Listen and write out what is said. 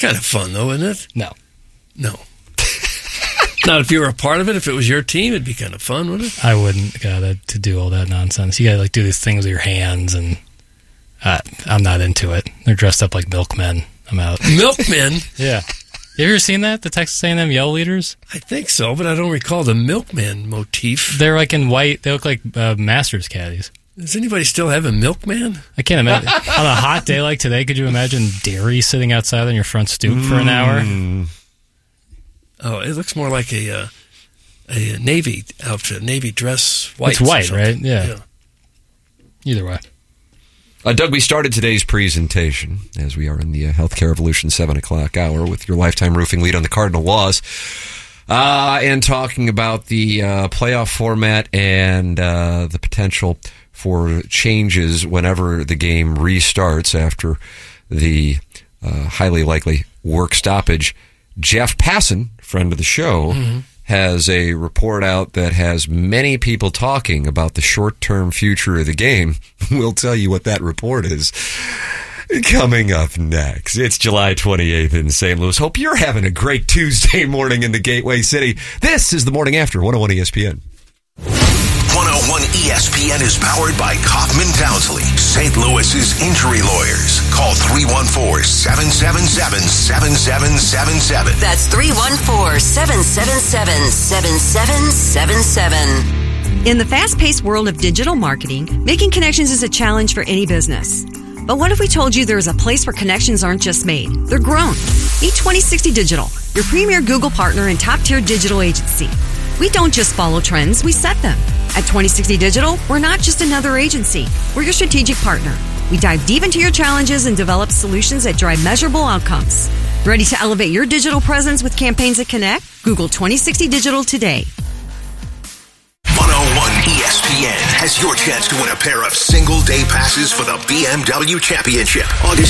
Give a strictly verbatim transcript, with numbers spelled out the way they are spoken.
kind of fun, though, isn't it? No. No. Not if you were a part of it. If it was your team, it'd be kind of fun, wouldn't it? I wouldn't, God, to do all that nonsense. You got to like do these things with your hands, and uh, I'm not into it. They're dressed up like milkmen. I'm out. Milkmen? Yeah. You ever seen that? The Texas A and M Yell leaders? I think so, but I don't recall the milkman motif. They're like in white. They look like uh, Masters caddies. Does anybody still have a milkman? I can't imagine. On a hot day like today, could you imagine dairy sitting outside on your front stoop mm. for an hour? Oh, it looks more like a uh, a Navy outfit, Navy dress. White. It's white, right? Yeah. yeah. Either way. Uh, Doug, we started today's presentation, as we are in the uh, Healthcare Revolution seven o'clock hour, with your Lifetime Roofing lead on the Cardinal Laws, uh, and talking about the uh, playoff format and uh, the potential for changes whenever the game restarts after the uh, highly likely work stoppage. Jeff Passan, friend of the show, mm-hmm. has a report out that has many people talking about the short-term future of the game. We'll tell you what that report is coming up next. It's July twenty-eighth in Saint Louis. Hope you're having a great Tuesday morning in the Gateway City. This is the Morning After, one oh one E S P N. one oh one E S P N is powered by Kaufman Townsley, Saint Louis's injury lawyers. Call three one four, seven seven seven, seven seven seven seven. That's three one four, seven seven seven, seven seven seven seven. In the fast-paced world of digital marketing, making connections is a challenge for any business. But what if we told you there is a place where connections aren't just made, they're grown? Meet twenty sixty Digital, your premier Google partner and top-tier digital agency. We don't just follow trends, we set them. At twenty sixty Digital, we're not just another agency. We're your strategic partner. We dive deep into your challenges and develop solutions that drive measurable outcomes. Ready to elevate your digital presence with campaigns that connect? Google twenty sixty Digital today. one oh one E S P N has your chance to win a pair of single-day passes for the B M W Championship, August